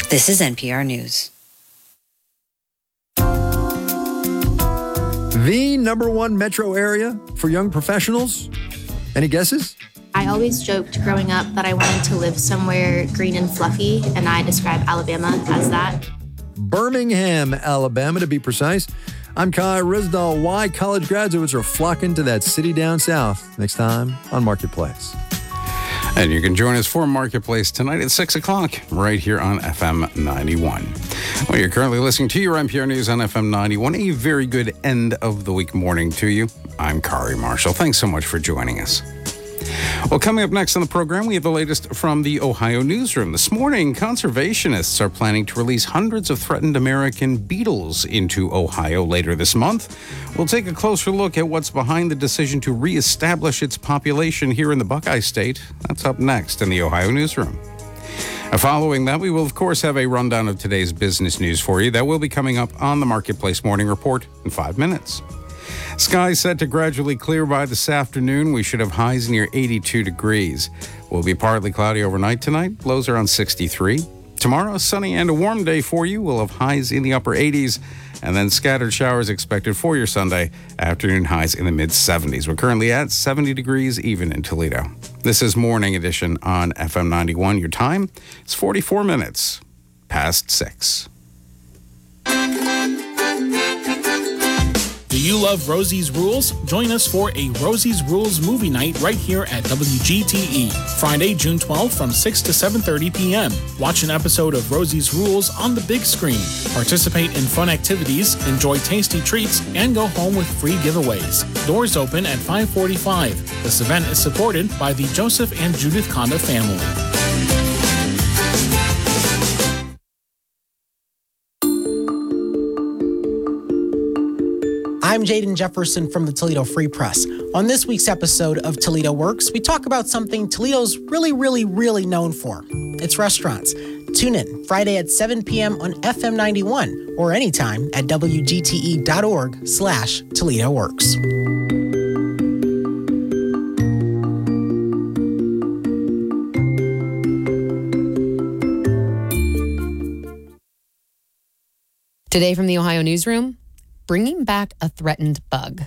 This is NPR News. The number one metro area for young professionals? Any guesses? I always joked growing up that I wanted to live somewhere green and fluffy, and I describe Alabama as that. Birmingham, Alabama, to be precise. I'm Kai Rizdal. Why college graduates are flocking to that city down south. Next time on Marketplace. And you can join us for Marketplace tonight at 6 o'clock right here on FM 91. Well, you're currently listening to your NPR News on FM 91. A very good end of the week morning to you. I'm Kari Marshall. Thanks so much for joining us. Well, coming up next on the program, we have the latest from the Ohio newsroom. This morning, conservationists are planning to release hundreds of threatened American beetles into Ohio later this month. We'll take a closer look at what's behind the decision to reestablish its population here in the Buckeye State. That's up next in the Ohio newsroom. Following that, we will, of course, have a rundown of today's business news for you. That will be coming up on the Marketplace Morning Report in 5 minutes. Skies set to gradually clear by this afternoon. We should have highs near 82 degrees. We'll be partly cloudy overnight tonight. Lows around 63. Tomorrow, a sunny and a warm day for you. We'll have highs in the upper 80s. And then scattered showers expected for your Sunday. Afternoon highs in the mid-70s. We're currently at 70 degrees even in Toledo. This is Morning Edition on FM 91. Your time is 44 minutes past 6. Do you love Rosie's Rules? Join us for a Rosie's Rules movie night right here at WGTE. Friday, June 12th from 6 to 7:30 p.m. Watch an episode of Rosie's Rules on the big screen. Participate in fun activities, enjoy tasty treats, and go home with free giveaways. Doors open at 5:45. This event is supported by the Joseph and Judith Conda family. I'm Jaden Jefferson from the Toledo Free Press. On this week's episode of Toledo Works, we talk about something Toledo's really known for. It's restaurants. Tune in Friday at 7 p.m. on FM 91 or anytime at WGTE.org/Toledo Works. Today from the Ohio newsroom, bringing back a threatened bug.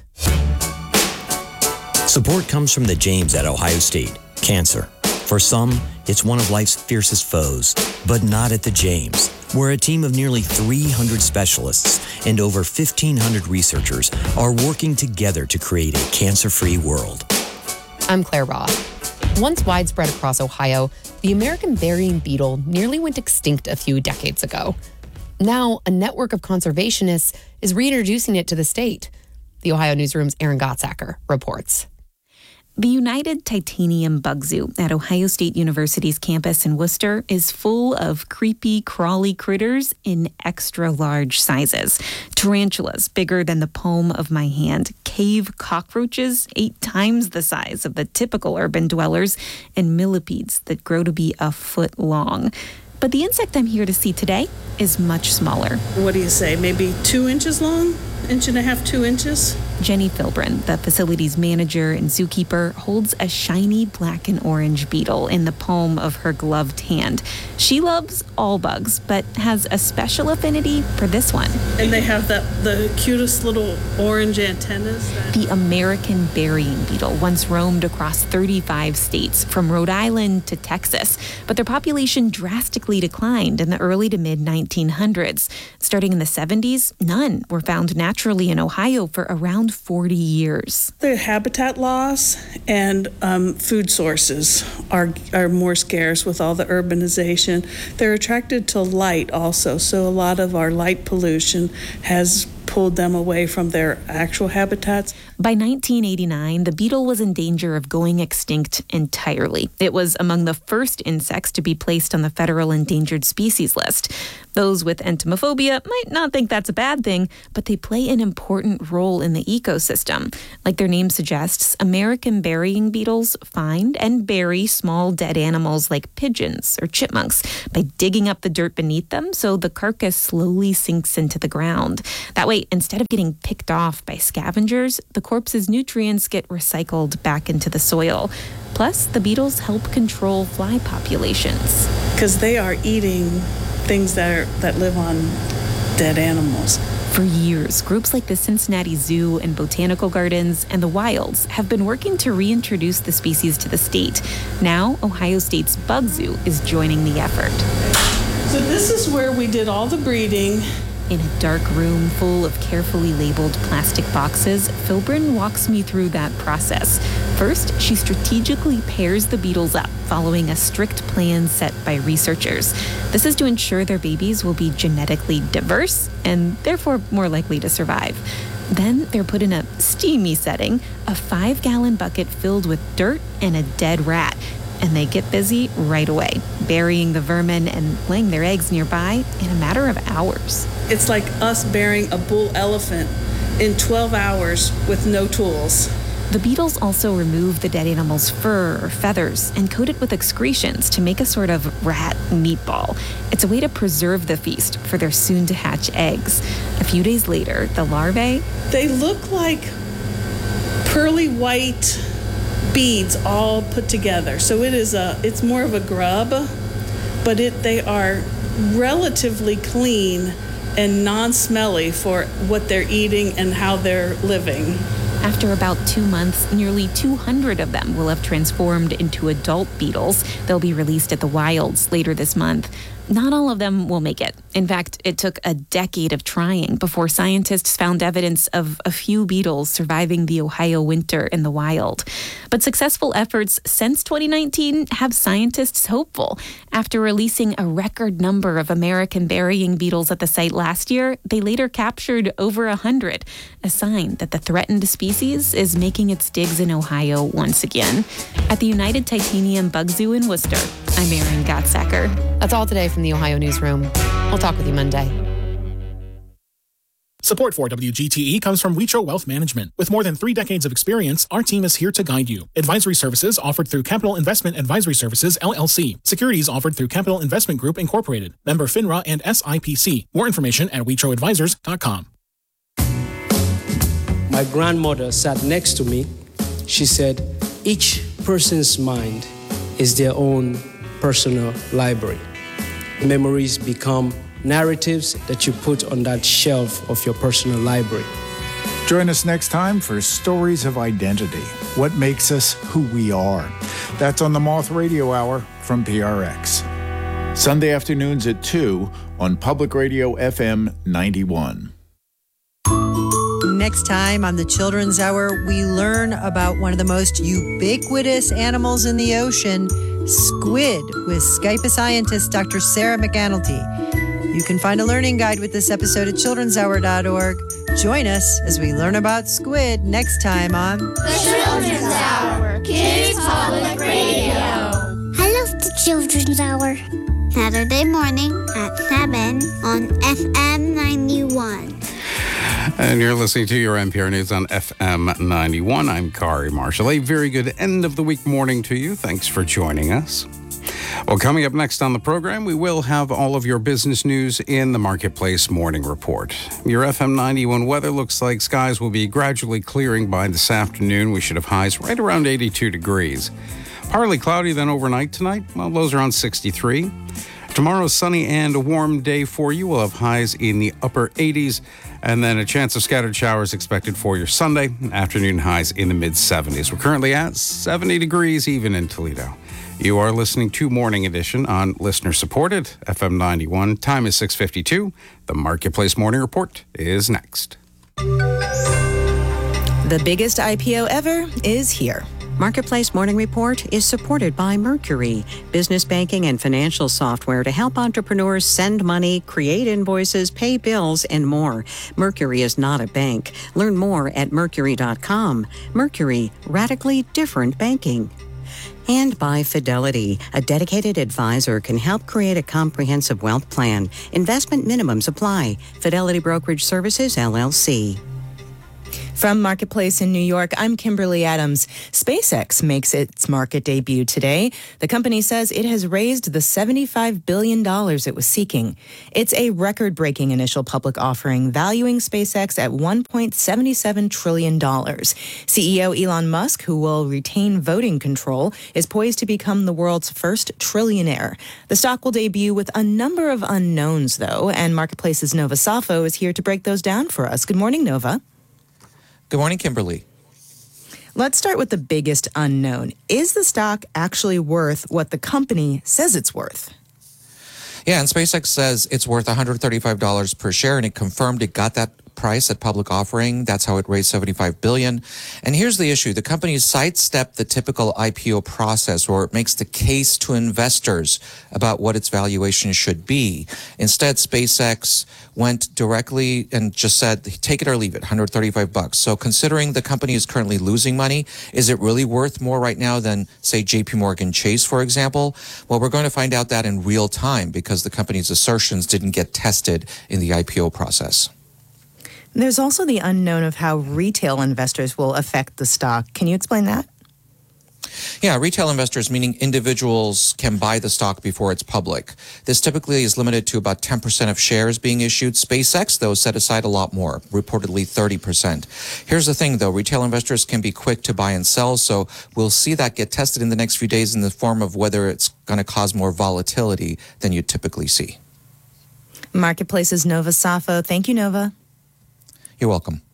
Support comes from the James at Ohio State. Cancer. For some, it's one of life's fiercest foes, but not at the James, where a team of nearly 300 specialists and over 1,500 researchers are working together to create a cancer-free world. I'm Claire Roth. Once widespread across Ohio, the American burying beetle nearly went extinct a few decades ago. Now, a network of conservationists is reintroducing it to the state. The Ohio Newsroom's Aaron Gottsacker reports. The United Titanium Bug Zoo at Ohio State University's campus in Worcester is full of creepy, crawly critters in extra large sizes. Tarantulas bigger than the palm of my hand, cave cockroaches 8 times the size of the typical urban dwellers, and millipedes that grow to be a foot long. But the insect I'm here to see today is much smaller. What do you say, maybe 2 inches long? 1.5 inches, 2 inches? Jenny Filbrin, the facility's manager and zookeeper, holds a shiny black and orange beetle in the palm of her gloved hand. She loves all bugs, but has a special affinity for this one. And they have the cutest little orange antennas. The American burying beetle once roamed across 35 states, from Rhode Island to Texas, but their population drastically declined in the early to mid-1900s. Starting in the 70s, none were found naturally in Ohio for around 40 years. The habitat loss and food sources are more scarce with all the urbanization. They're attracted to light also, so a lot of our light pollution has pulled them away from their actual habitats. By 1989, the beetle was in danger of going extinct entirely. It was among the first insects to be placed on the federal endangered species list. Those with entomophobia might not think that's a bad thing, but they play an important role in the ecosystem. Like their name suggests, American burying beetles find and bury small dead animals like pigeons or chipmunks by digging up the dirt beneath them so the carcass slowly sinks into the ground. That way, instead of getting picked off by scavengers, the corpse's nutrients get recycled back into the soil. Plus, the beetles help control fly populations. Because they are eating things that live on dead animals. For years, groups like the Cincinnati Zoo and Botanical Gardens and the Wilds have been working to reintroduce the species to the state. Now, Ohio State's Bug Zoo is joining the effort. So this is where we did all the breeding. In a dark room full of carefully labeled plastic boxes, Philbrin walks me through that process. First, she strategically pairs the beetles up, following a strict plan set by researchers. This is to ensure their babies will be genetically diverse and therefore more likely to survive. Then they're put in a steamy setting, a 5-gallon bucket filled with dirt and a dead rat. And they get busy right away, burying the vermin and laying their eggs nearby in a matter of hours. It's like us burying a bull elephant in 12 hours with no tools. The beetles also remove the dead animal's fur or feathers and coat it with excretions to make a sort of rat meatball. It's a way to preserve the feast for their soon-to-hatch eggs. A few days later, the larvae... They look like pearly white beads all put together. So it's more of a grub, but they are relatively clean and non-smelly for what they're eating and how they're living. After about 2 months, nearly 200 of them will have transformed into adult beetles. They'll be released at the Wilds later this month. Not all of them will make it. In fact, it took a decade of trying before scientists found evidence of a few beetles surviving the Ohio winter in the wild. But successful efforts since 2019 have scientists hopeful. After releasing a record number of American burying beetles at the site last year, they later captured over 100, a sign that the threatened species is making its digs in Ohio once again. At the United Titanium Bug Zoo in Worcester, I'm Erin Gottsacker. That's all today from the Ohio Newsroom. We'll talk with you Monday. Support for WGTE comes from Wheatro Wealth Management. With more than 3 decades of experience, our team is here to guide you. Advisory services offered through Capital Investment Advisory Services, LLC. Securities offered through Capital Investment Group, Incorporated. Member FINRA and SIPC. More information at wheatroadvisors.com. My grandmother sat next to me. She said, each person's mind is their own personal library. Memories become narratives that you put on that shelf of your personal library. Join us next time for Stories of Identity, what makes us who we are. That's on the Moth Radio Hour from PRX. Sunday afternoons at 2 on Public Radio FM 91. Next time on the Children's Hour, we learn about one of the most ubiquitous animals in the ocean, squid, with Skype scientist Dr. Sarah McAnulty. You can find a learning guide with this episode at childrenshour.org. Join us as we learn about squid next time on The Children's Hour, Kids Public Radio. I love the Children's Hour. Saturday morning at 7 on FM 91. And you're listening to your NPR News on FM 91. I'm Kari Marshall. A very good end of the week morning to you. Thanks for joining us. Well, coming up next on the program, we will have all of your business news in the Marketplace Morning Report. Your FM 91 weather looks like skies will be gradually clearing by this afternoon. We should have highs right around 82 degrees. Partly cloudy then overnight tonight. Well, lows around 63. Tomorrow, sunny and a warm day for you. We'll have highs in the upper 80s. And then a chance of scattered showers expected for your Sunday. Afternoon highs in the mid-70s. We're currently at 70 degrees even in Toledo. You are listening to Morning Edition on listener-supported FM 91. Time is 6:52. The Marketplace Morning Report is next. The biggest IPO ever is here. Marketplace Morning Report is supported by Mercury, business banking and financial software to help entrepreneurs send money, create invoices, pay bills, and more. Mercury is not a bank. Learn more at mercury.com. Mercury, radically different banking. And by Fidelity, a dedicated advisor can help create a comprehensive wealth plan. Investment minimums apply. Fidelity Brokerage Services, LLC. From Marketplace in New York, I'm Kimberly Adams. SpaceX makes its market debut today. The company says it has raised the $75 billion it was seeking. It's a record-breaking initial public offering, valuing SpaceX at $1.77 trillion. CEO Elon Musk, who will retain voting control, is poised to become the world's first trillionaire. The stock will debut with a number of unknowns, though, and Marketplace's Nova Safo is here to break those down for us. Good morning, Nova. Good morning, Kimberly. Let's start with the biggest unknown. Is the stock actually worth what the company says it's worth? Yeah, and SpaceX says it's worth $135 per share, and it confirmed it got that price at public offering. That's how it raised $75 billion. And here's the issue. The company sidestepped the typical IPO process, where it makes the case to investors about what its valuation should be. Instead, SpaceX went directly and just said, take it or leave it, $135. So considering the company is currently losing money, is it really worth more right now than, say, JP Morgan Chase, for example? Well, we're going to find out that in real time because the company's assertions didn't get tested in the IPO process. There's also the unknown of how retail investors will affect the stock. Can you explain that? Yeah, retail investors, meaning individuals, can buy the stock before it's public. This typically is limited to about 10% of shares being issued. SpaceX, though, set aside a lot more, reportedly 30%. Here's the thing, though. Retail investors can be quick to buy and sell, so we'll see that get tested in the next few days in the form of whether it's going to cause more volatility than you typically see. Marketplace's Nova Safo. Thank you, Nova. You're welcome.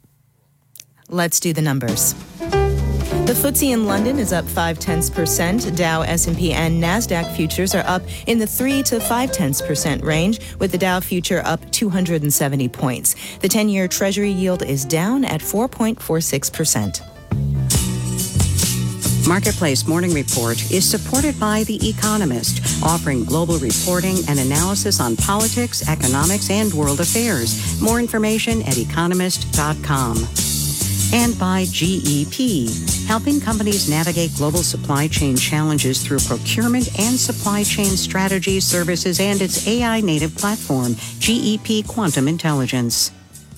Let's do the numbers. The FTSE in London is up 0.5%. Dow, S&P, and NASDAQ futures are up in the 3 to 0.5% range, with the Dow future up 270 points. The 10-year Treasury yield is down at 4.46%. Marketplace Morning Report is supported by The Economist, offering global reporting and analysis on politics, economics, and world affairs. More information at economist.com. And by GEP, helping companies navigate global supply chain challenges through procurement and supply chain strategies, services, and its AI-native platform, GEP Quantum Intelligence.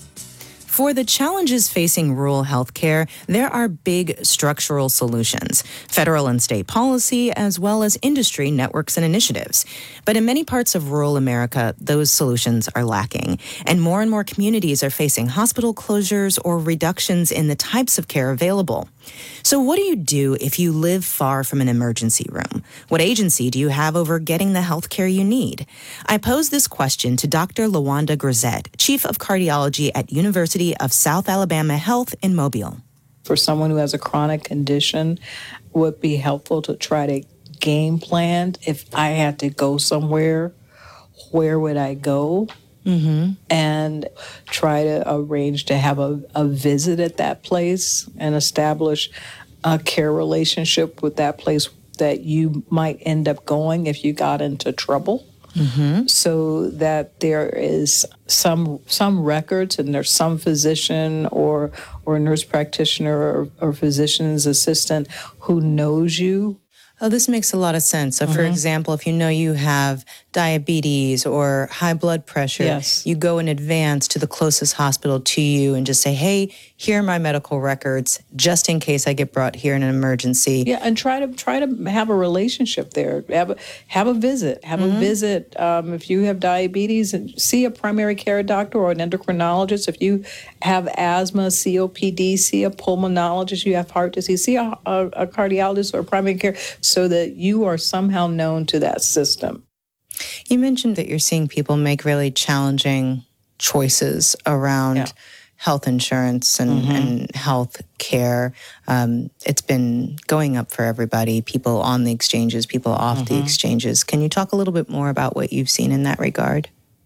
For the challenges facing rural healthcare, there are big structural solutions, federal and state policy, as well as industry networks and initiatives. But in many parts of rural America, those solutions are lacking, and more communities are facing hospital closures or reductions in the types of care available. So what do you do if you live far from an emergency room? What agency do you have over getting the health care you need? I posed this question to Dr. LaWanda Grisette, Chief of Cardiology at University of South Alabama Health in Mobile. For someone who has a chronic condition, would be helpful to try to game plan. If I had to go somewhere, where would I go? Mm-hmm. And try to arrange to have a visit at that place and establish a care relationship with that place that you might end up going if you got into trouble. Mm-hmm. So that there is some records and there's some physician or nurse practitioner or physician's assistant who knows you. Oh, this makes a lot of sense. So, for example, if you know you have diabetes or high blood pressure, yes, you go in advance to the closest hospital to you and just say, hey, here are my medical records, just in case I get brought here in an emergency. Yeah, and try to have a relationship there. Have a visit. Have a visit. If you have diabetes, and see a primary care doctor or an endocrinologist. If you have asthma, COPD, see a pulmonologist. You have heart disease, see a cardiologist or primary care, so that you are somehow known to that system. You mentioned that you're seeing people make really challenging choices around health insurance and health care. It's been going up for everybody, people on the exchanges, people off the exchanges. Can you talk a little bit more about what you've seen in that regard?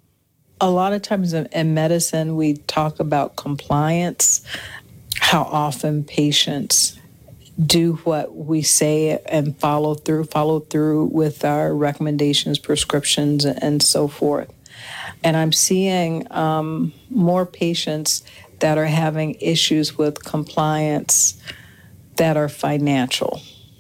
A lot of times in medicine, we talk about compliance, how often patients do what we say and follow through with our recommendations, prescriptions, and so forth. And I'm seeing more patients that are having issues with compliance that are financial.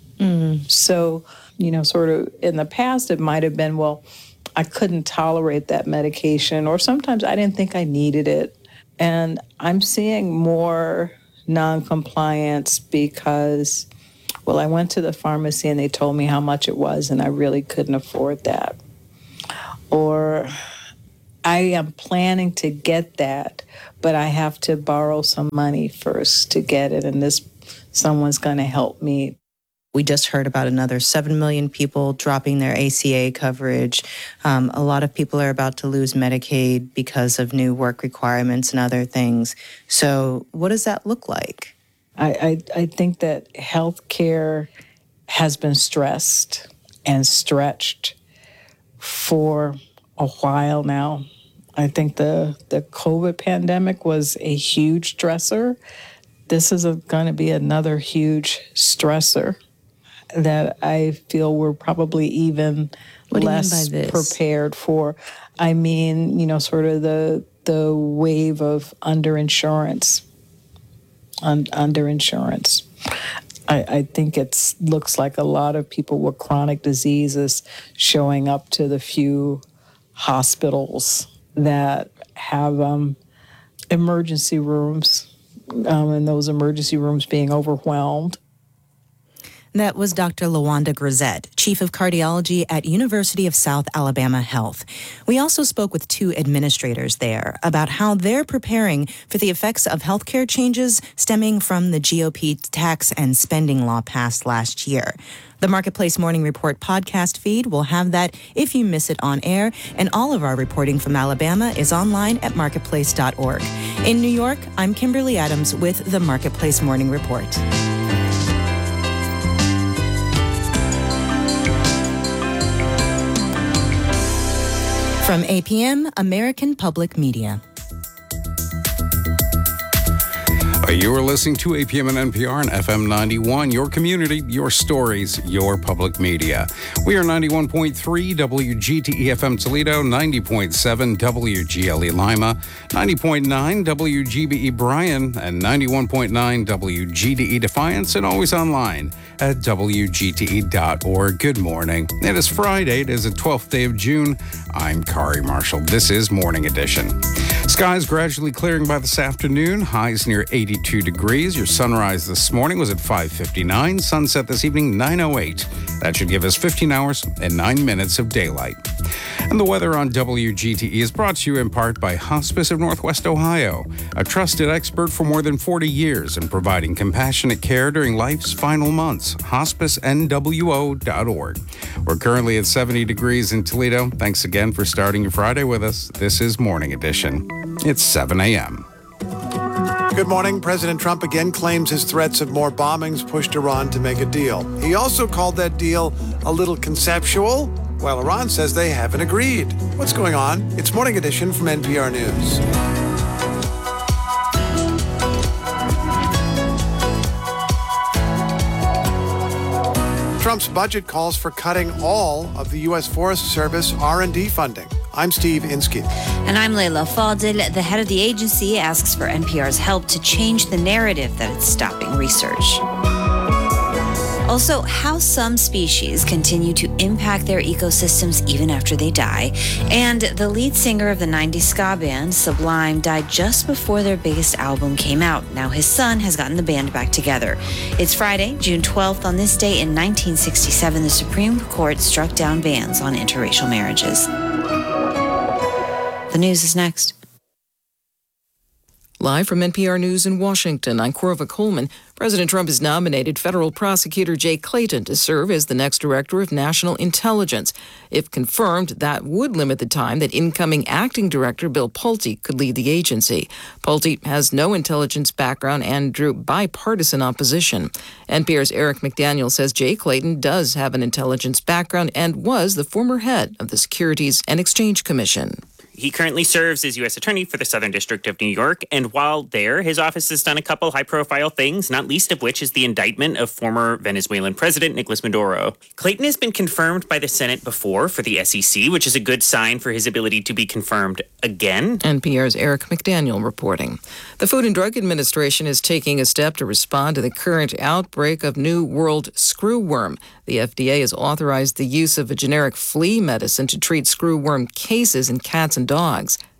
So, sort of in the past, it might have been, well, I couldn't tolerate that medication, or sometimes I didn't think I needed it. And I'm seeing more non-compliance because, well, I went to the pharmacy and they told me how much it was and I really couldn't afford that. Or I am planning to get that, but I have to borrow some money first to get it, and someone's going to help me. We just heard about another 7 million people dropping their ACA coverage. A lot of people are about to lose Medicaid because of new work requirements and other things. So what does that look like? I think that healthcare has been stressed and stretched for a while now. I think the COVID pandemic was a huge stressor. This is going to be another huge stressor that I feel we're probably even less prepared for. I mean, sort of the wave of underinsurance. I think it looks like a lot of people with chronic diseases showing up to the few hospitals that have emergency rooms, and those emergency rooms being overwhelmed. That was Dr. LaWanda Grisette, Chief of Cardiology at University of South Alabama Health. We also spoke with 2 administrators there about how they're preparing for the effects of healthcare changes stemming from the GOP tax and spending law passed last year. The Marketplace Morning Report podcast feed will have that if you miss it on air, and all of our reporting from Alabama is online at marketplace.org. In New York, I'm Kimberly Adams with the Marketplace Morning Report. From APM, American Public Media. You are listening to APM and NPR and FM 91, your community, your stories, your public media. We are 91.3 WGTE FM Toledo, 90.7 WGLE Lima, 90.9 WGBE Bryan, and 91.9 WGDE Defiance, and always online at WGTE.org. Good morning. It is Friday. It is the 12th day of June. I'm Kari Marshall. This is Morning Edition. Skies gradually clearing by this afternoon. Highs near 82 degrees. Your sunrise this morning was at 5:59. Sunset this evening, 9:08. That should give us 15 hours and 9 minutes of daylight. And the weather on WGTE is brought to you in part by Hospice of Northwest Ohio, a trusted expert for more than 40 years in providing compassionate care during life's final months. HospiceNWO.org. We're currently at 70 degrees in Toledo. Thanks again for starting your Friday with us. This is Morning Edition. It's 7 a.m. Good morning. President Trump again claims his threats of more bombings pushed Iran to make a deal. He also called that deal a little conceptual, while Iran says they haven't agreed. What's going on? It's Morning Edition from NPR News. Trump's budget calls for cutting all of the U.S. Forest Service R&D funding. I'm Steve Inskeep. And I'm Leila Fadil. The head of the agency asks for NPR's help to change the narrative that it's stopping research. Also, how some species continue to impact their ecosystems even after they die. And the lead singer of the 90s ska band, Sublime, died just before their biggest album came out. Now his son has gotten the band back together. It's Friday, June 12th. On this day in 1967, the Supreme Court struck down bans on interracial marriages. The news is next. Live from NPR News in Washington, I'm Corva Coleman. President Trump has nominated federal prosecutor Jay Clayton to serve as the next director of national intelligence. If confirmed, that would limit the time that incoming acting director Bill Pulte could lead the agency. Pulte has no intelligence background and drew bipartisan opposition. NPR's Eric McDaniel says Jay Clayton does have an intelligence background and was the former head of the Securities and Exchange Commission. He currently serves as U.S. Attorney for the Southern District of New York, and while there, his office has done a couple high-profile things, not least of which is the indictment of former Venezuelan President Nicolas Maduro. Clayton has been confirmed by the Senate before for the SEC, which is a good sign for his ability to be confirmed again. NPR's Eric McDaniel reporting. The Food and Drug Administration is taking a step to respond to the current outbreak of New World screwworm. The FDA has authorized the use of a generic flea medicine to treat screwworm cases in cats and dogs.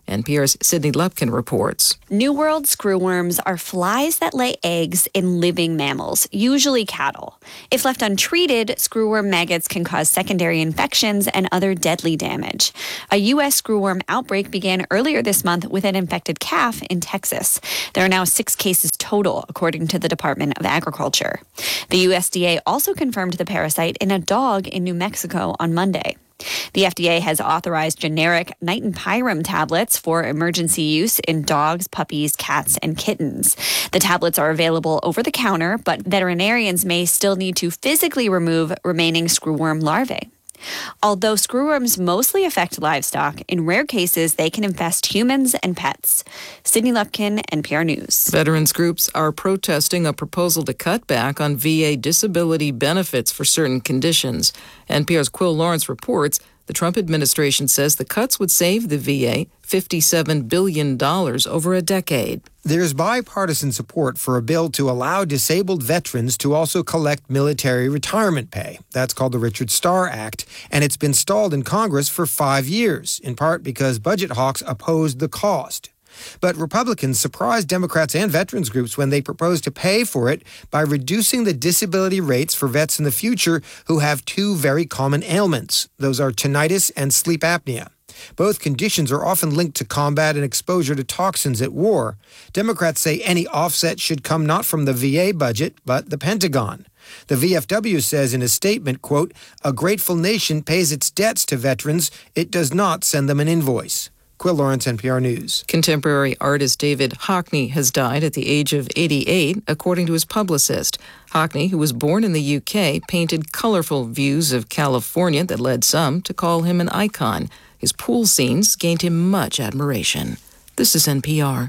NPR's Sydney Lupkin reports. New World screwworms are flies that lay eggs in living mammals, usually cattle. If left untreated, screwworm maggots can cause secondary infections and other deadly damage. A U.S. screwworm outbreak began earlier this month with an infected calf in Texas. There are now 6 cases total, according to the Department of Agriculture. The USDA also confirmed the parasite in a dog in New Mexico on Monday. The FDA has authorized generic nitropyram tablets for emergency use in dogs, puppies, cats, and kittens. The tablets are available over the counter, but veterinarians may still need to physically remove remaining screwworm larvae. Although screwworms mostly affect livestock, in rare cases they can infest humans and pets. Sydney Lupkin, NPR News. Veterans groups are protesting a proposal to cut back on VA disability benefits for certain conditions. NPR's Quill Lawrence reports the Trump administration says the cuts would save the VA $57 billion over a decade. There's bipartisan support for a bill to allow disabled veterans to also collect military retirement pay. That's called the Richard Starr Act, and it's been stalled in Congress for 5 years, in part because budget hawks opposed the cost. But Republicans surprised Democrats and veterans groups when they proposed to pay for it by reducing the disability rates for vets in the future who have 2 very common ailments. Those are tinnitus and sleep apnea. Both conditions are often linked to combat and exposure to toxins at war. Democrats say any offset should come not from the VA budget, but the Pentagon. The VFW says in a statement, quote, "A grateful nation pays its debts to veterans. It does not send them an invoice." Quill Lawrence, NPR News. Contemporary artist David Hockney has died at the age of 88, according to his publicist. Hockney, who was born in the UK, painted colorful views of California that led some to call him an icon. His pool scenes gained him much admiration. This is NPR.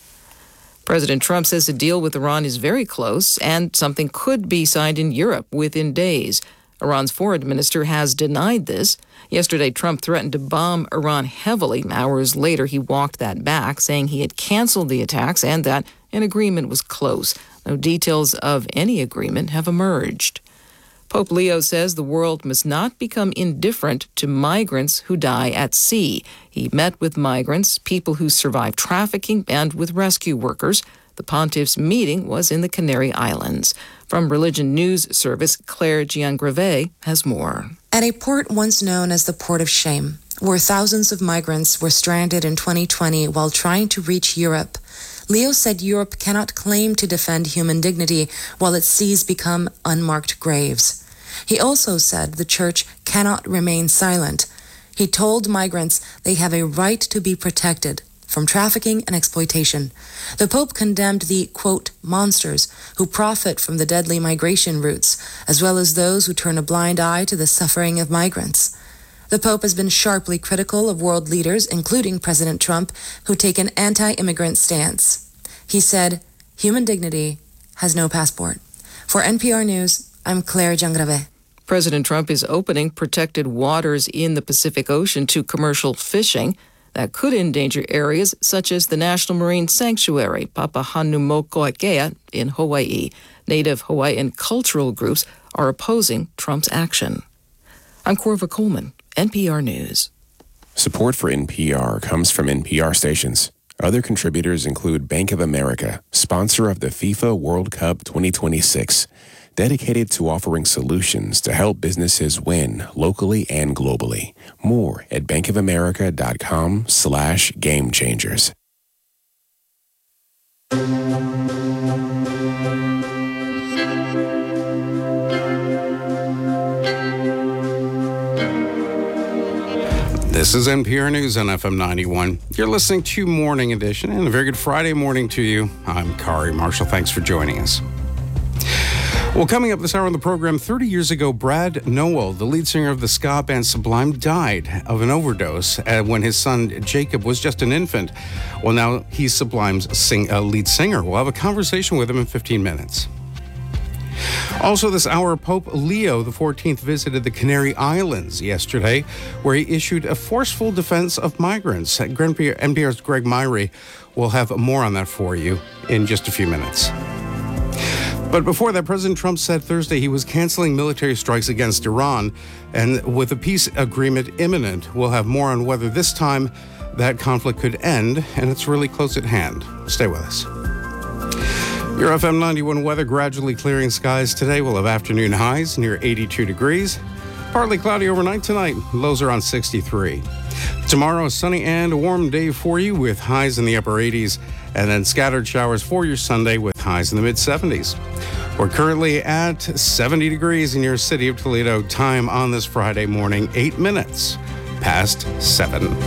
President Trump says a deal with Iran is very close, and something could be signed in Europe within days. Iran's foreign minister has denied this. Yesterday, Trump threatened to bomb Iran heavily. Hours later, he walked that back, saying he had canceled the attacks and that an agreement was close. No details of any agreement have emerged. Pope Leo says the world must not become indifferent to migrants who die at sea. He met with migrants, people who survive trafficking, and with rescue workers. The pontiff's meeting was in the Canary Islands. From Religion News Service, Claire Giangrave has more. At a port once known as the Port of Shame, where thousands of migrants were stranded in 2020 while trying to reach Europe, Leo said Europe cannot claim to defend human dignity while its seas become unmarked graves. He also said the church cannot remain silent. He told migrants they have a right to be protected from trafficking and exploitation. The Pope condemned the, quote, monsters who profit from the deadly migration routes, as well as those who turn a blind eye to the suffering of migrants. The Pope has been sharply critical of world leaders, including President Trump, who take an anti-immigrant stance. He said, human dignity has no passport. For NPR News, I'm Claire Giangrave. President Trump is opening protected waters in the Pacific Ocean to commercial fishing. That could endanger areas such as the National Marine Sanctuary, Papahanaumokuakea in Hawaii. Native Hawaiian cultural groups are opposing Trump's action. I'm Corva Coleman, NPR News. Support for NPR comes from NPR stations. Other contributors include Bank of America, sponsor of the FIFA World Cup 2026, dedicated to offering solutions to help businesses win locally and globally. More at bankofamerica.com/gamechangers. This is NPR News on FM 91. You're listening to Morning Edition, and a very good Friday morning to you. I'm Kari Marshall. Thanks for joining us. Well, coming up this hour on the program, 30 years ago, Brad Nowell, the lead singer of the ska band Sublime, died of an overdose when his son Jacob was just an infant. Well, now he's Sublime's lead singer. We'll have a conversation with him in 15 minutes. Also this hour, Pope Leo XIV visited the Canary Islands yesterday, where he issued a forceful defense of migrants. NPR's Greg Myrie will have more on that for you in just a few minutes. But before that, President Trump said Thursday he was canceling military strikes against Iran, and with a peace agreement imminent, we'll have more on whether this time that conflict could end, and it's really close at hand. Stay with us. Your FM 91 weather, gradually clearing skies today. We'll have afternoon highs near 82 degrees. Partly cloudy overnight tonight. Lows are on 63. Tomorrow, a sunny and warm day for you with highs in the upper 80s, and then scattered showers for your Sunday with highs in the mid-70s. We're currently at 70 degrees in your city of Toledo. Time on this Friday morning, 8 minutes past 7.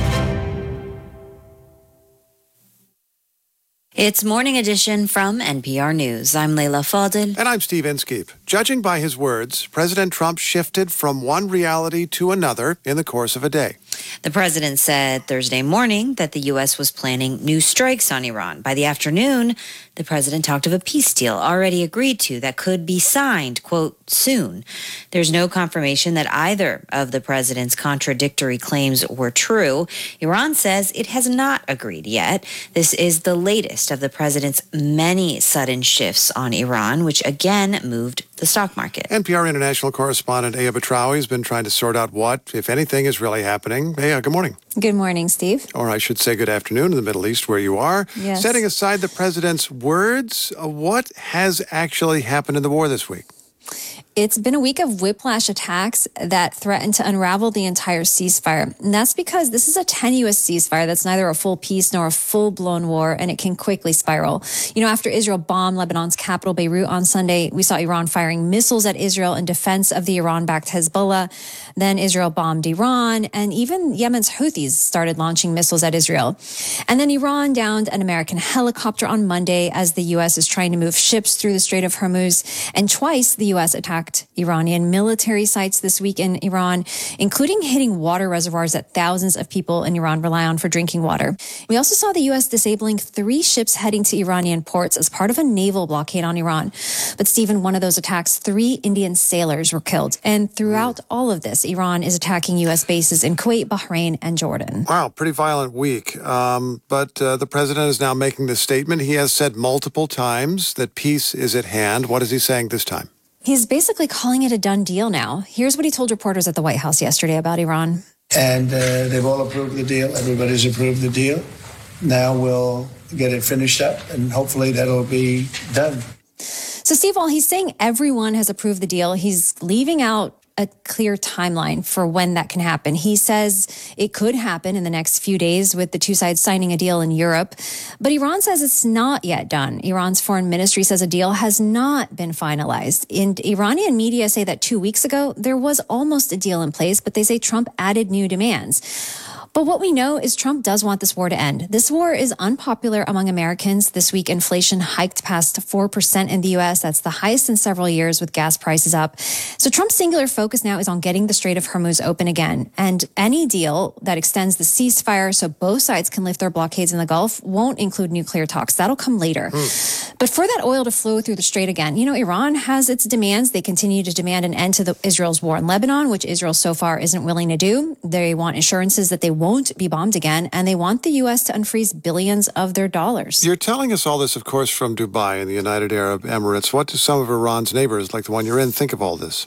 It's Morning Edition from NPR News. I'm Leila Fadel. And I'm Steve Inskeep. Judging by his words, President Trump shifted from one reality to another in the course of a day. The president said Thursday morning that the U.S. was planning new strikes on Iran. By the afternoon, the president talked of a peace deal already agreed to that could be signed, quote, soon. There's no confirmation that either of the president's contradictory claims were true. Iran says it has not agreed yet. This is the latest of the president's many sudden shifts on Iran, which again moved the stock market. NPR international correspondent Aya Batrawi has been trying to sort out what, if anything, is really happening. Aya, good morning. Good morning, Steve. Or I should say good afternoon in the Middle East where you are. Yes. Setting aside the president's words, what has actually happened in the war this week? It's been a week of whiplash attacks that threaten to unravel the entire ceasefire. And that's because this is a tenuous ceasefire that's neither a full peace nor a full-blown war, and it can quickly spiral. You know, after Israel bombed Lebanon's capital, Beirut, on Sunday, we saw Iran firing missiles at Israel in defense of the Iran-backed Hezbollah. Then Israel bombed Iran, and even Yemen's Houthis started launching missiles at Israel. And then Iran downed an American helicopter on Monday as the U.S. is trying to move ships through the Strait of Hormuz. And twice, the U.S. attacked Iranian military sites this week in Iran, including hitting water reservoirs that thousands of people in Iran rely on for drinking water. We also saw the U.S. disabling 3 ships heading to Iranian ports as part of a naval blockade on Iran. But Stephen, one of those attacks, 3 Indian sailors were killed. And throughout all of this, Iran is attacking U.S. bases in Kuwait, Bahrain, and Jordan. Wow, pretty violent week. But the president is now making this statement. He has said multiple times that peace is at hand. What is he saying this time? He's basically calling it a done deal now. Here's what he told reporters at the White House yesterday about Iran. And they've all approved the deal. Everybody's approved the deal. Now we'll get it finished up, and hopefully that'll be done. So, Steve, while he's saying everyone has approved the deal, he's leaving out a clear timeline for when that can happen. He says it could happen in the next few days with the two sides signing a deal in Europe. But Iran says it's not yet done. Iran's foreign ministry says a deal has not been finalized. And Iranian media say that 2 weeks ago, there was almost a deal in place, but they say Trump added new demands. But what we know is Trump does want this war to end. This war is unpopular among Americans. This week, inflation hiked past 4% in the U.S. That's the highest in several years, with gas prices up. So Trump's singular focus now is on getting the Strait of Hormuz open again. And any deal that extends the ceasefire so both sides can lift their blockades in the Gulf won't include nuclear talks. That'll come later. But for that oil to flow through the strait again, you know, Iran has its demands. They continue to demand an end to Israel's war in Lebanon, which Israel so far isn't willing to do. They want assurances that they won't be bombed again, and they want the U.S. to unfreeze billions of their dollars. You're telling us all this, of course, from Dubai and the United Arab Emirates. What do some of Iran's neighbors, like the one you're in, think of all this?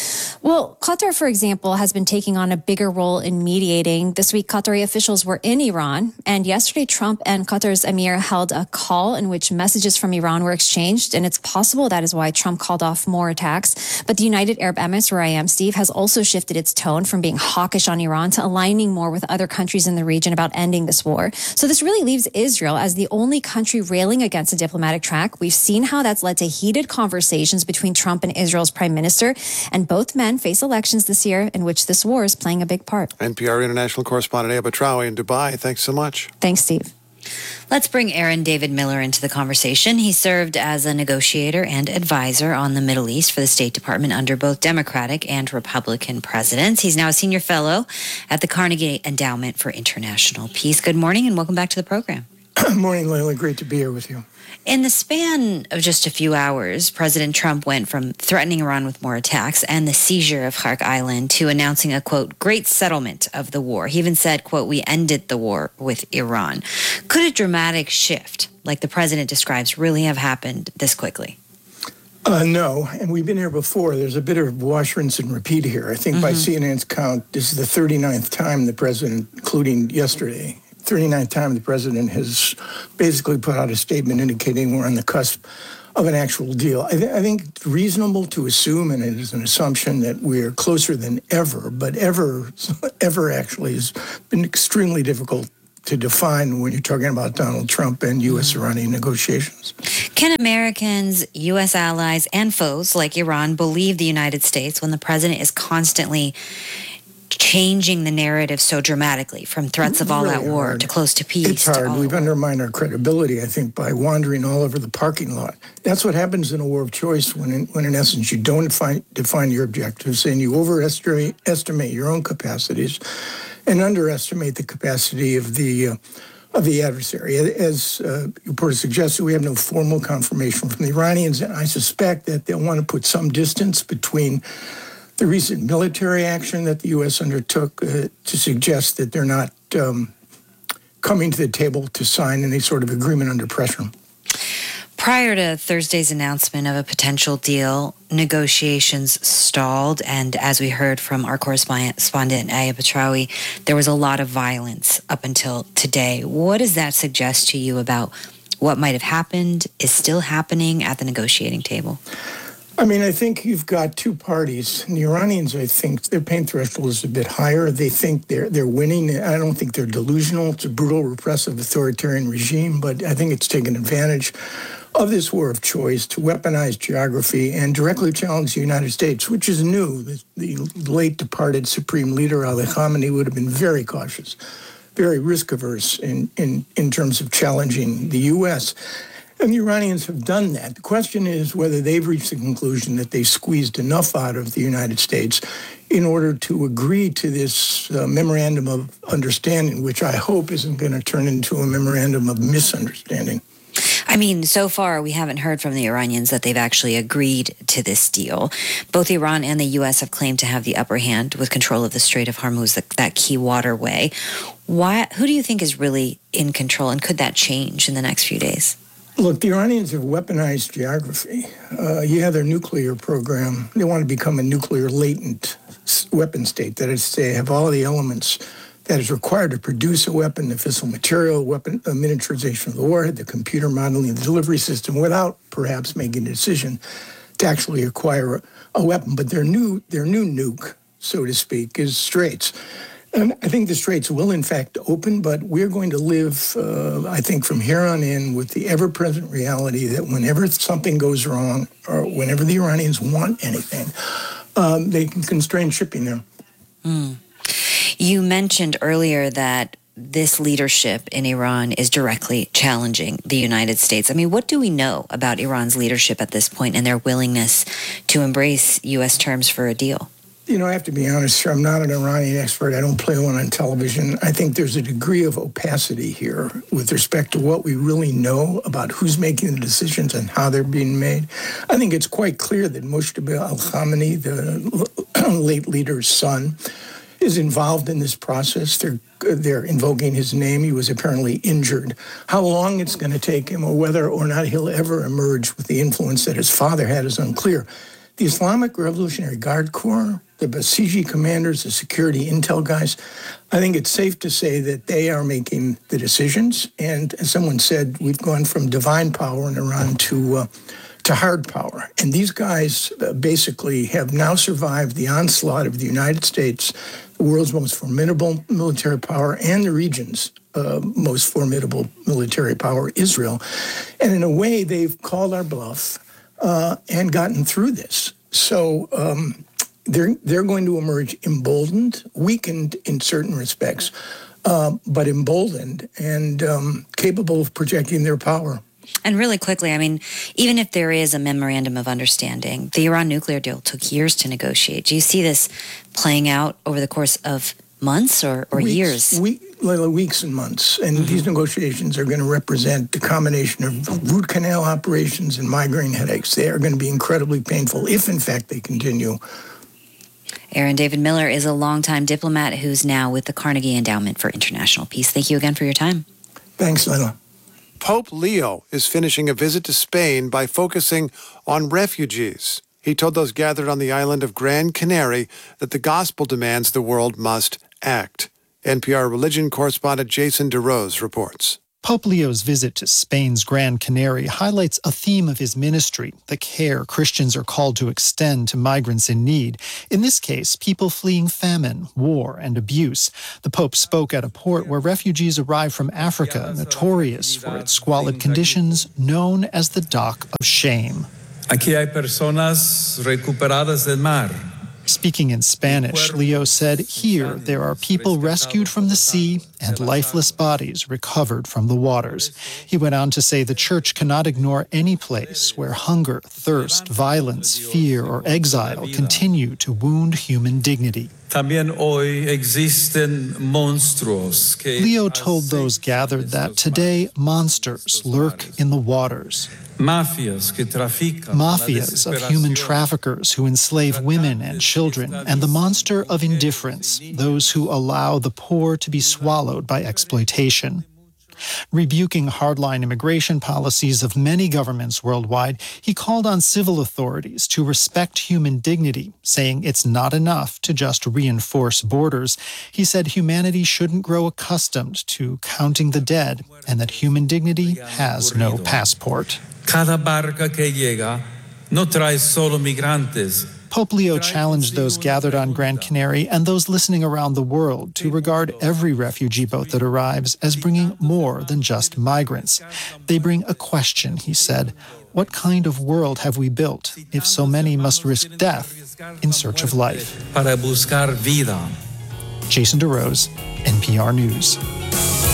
Well, Qatar, for example, has been taking on a bigger role in mediating. This week, Qatari officials were in Iran, and yesterday, Trump and Qatar's emir held a call in which messages from Iran were exchanged, and it's possible that is why Trump called off more attacks. But the United Arab Emirates, where I am, Steve, has also shifted its tone from being hawkish on Iran to aligning more with other countries in the region about ending this war. So this really leaves Israel as the only country railing against a diplomatic track. We've seen how that's led to heated conversations between Trump and Israel's prime minister, and both men face elections this year in which this war is playing a big part. NPR international correspondent Aya Batrawi in Dubai. Thanks so much. Thanks, Steve. Let's bring Aaron David Miller into the conversation. He served as a negotiator and advisor on the Middle East for the State Department under both Democratic and Republican presidents. He's now a senior fellow at the Carnegie Endowment for International Peace. Good morning and welcome back to the program. Morning, Leila. Great to be here with you. In the span of just a few hours, President Trump went from threatening Iran with more attacks and the seizure of Khark Island to announcing a, quote, great settlement of the war. He even said, quote, we ended the war with Iran. Could a dramatic shift, like the president describes, really have happened this quickly? No, and we've been here before. There's a bit of wash, rinse, and repeat here. I think by CNN's count, this is the 39th time the president, including yesterday, 39th time the president has basically put out a statement indicating we're on the cusp of an actual deal. I think it's reasonable to assume, and it is an assumption, that we're closer than ever, but ever actually has been extremely difficult to define when you're talking about Donald Trump and U.S.-Iranian negotiations. Can Americans, U.S. allies, and foes like Iran believe the United States when the president is constantly changing the narrative so dramatically, from threats of all-out war hard. to close to peace? It's hard. We've undermined our credibility, I think, by wandering all over the parking lot. That's what happens in a war of choice when in essence, you don't define your objectives and you overestimate your own capacities and underestimate the capacity of the adversary. As reporters suggested, we have no formal confirmation from the Iranians, and I suspect that they'll want to put some distance between the recent military action that the U.S. undertook to suggest that they're not coming to the table to sign any sort of agreement under pressure. Prior to Thursday's announcement of a potential deal, negotiations stalled, and as we heard from our correspondent, Aya Petraoui, there was a lot of violence up until today. What does that suggest to you about what might have happened, is still happening at the negotiating table? I mean, I think you've got two parties. And the Iranians, I think, their pain threshold is a bit higher. They think they're winning. I don't think they're delusional. It's a brutal, repressive, authoritarian regime, but I think it's taken advantage of this war of choice to weaponize geography and directly challenge the United States, which is new. The late departed Supreme Leader Ali Khamenei would have been very cautious, very risk-averse in terms of challenging the U.S., and the Iranians have done that. The question is whether they've reached the conclusion that they squeezed enough out of the United States in order to agree to this memorandum of understanding, which I hope isn't going to turn into a memorandum of misunderstanding. I mean, so far we haven't heard from the Iranians that they've actually agreed to this deal. Both Iran and the U.S. have claimed to have the upper hand with control of the Strait of Hormuz, that key waterway. Who do you think is really in control, and could that change in the next few days? Look, the Iranians have weaponized geography. Their nuclear program. They want to become a nuclear latent weapon state. That is to say, have all the elements that is required to produce a weapon, the fissile material, miniaturization of the warhead, the computer modeling, the delivery system, without perhaps making a decision to actually acquire a weapon. But their new nuke, so to speak, is Straits. And I think the Straits will, in fact, open, but we're going to live, I think, from here on in with the ever-present reality that whenever something goes wrong or whenever the Iranians want anything, they can constrain shipping there. You mentioned earlier that this leadership in Iran is directly challenging the United States. I mean, what do we know about Iran's leadership at this point and their willingness to embrace U.S. terms for a deal? I have to be honest here. I'm not an Iranian expert. I don't play one on television. I think there's a degree of opacity here with respect to what we really know about who's making the decisions and how they're being made. I think it's quite clear that Mojtaba al-Khamenei, the late leader's son, is involved in this process. They're invoking his name. He was apparently injured. How long it's going to take him or whether or not he'll ever emerge with the influence that his father had is unclear. The Islamic Revolutionary Guard Corps, the Basiji commanders, the security intel guys, I think it's safe to say that they are making the decisions. And as someone said, we've gone from divine power in Iran to hard power. And these guys basically have now survived the onslaught of the United States, the world's most formidable military power, and the region's most formidable military power, Israel. And in a way, they've called our bluff and gotten through this. So they're going to emerge emboldened, weakened in certain respects, but emboldened and capable of projecting their power. And really quickly, I mean, even if there is a memorandum of understanding, the Iran nuclear deal took years to negotiate. Do you see this playing out over the course of months or years? Weeks and months. And these negotiations are going to represent the combination of root canal operations and migraine headaches. They are going to be incredibly painful if, in fact, they continue. Aaron David Miller is a longtime diplomat who's now with the Carnegie Endowment for International Peace. Thank you again for your time. Thanks, Layla. Pope Leo is finishing a visit to Spain by focusing on refugees. He told those gathered on the island of Gran Canaria that the gospel demands the world must act. NPR religion correspondent Jason DeRose reports. Pope Leo's visit to Spain's Gran Canaria highlights a theme of his ministry, the care Christians are called to extend to migrants in need. In this case, people fleeing famine, war, and abuse. The Pope spoke at a port where refugees arrive from Africa, notorious for its squalid conditions, known as the Dock of Shame. Aquí hay personas recuperadas del mar. Speaking in Spanish, Leo said, "Here there are people rescued from the sea and lifeless bodies recovered from the waters." He went on to say the church cannot ignore any place where hunger, thirst, violence, fear, or exile continue to wound human dignity. También hoy existen monstruos que Leo told those gathered that today monsters lurk in the waters. Mafias of human traffickers who enslave women and children, and the monster of indifference, those who allow the poor to be swallowed by exploitation. Rebuking hardline immigration policies of many governments worldwide, he called on civil authorities to respect human dignity, saying it's not enough to just reinforce borders. He said humanity shouldn't grow accustomed to counting the dead, and that human dignity has no passport. Cada barca que llega no trae solo migrantes. Pope Leo challenged those gathered on Gran Canaria and those listening around the world to regard every refugee boat that arrives as bringing more than just migrants. They bring a question, he said. What kind of world have we built if so many must risk death in search of life? Para buscar vida. Jason DeRose, NPR News.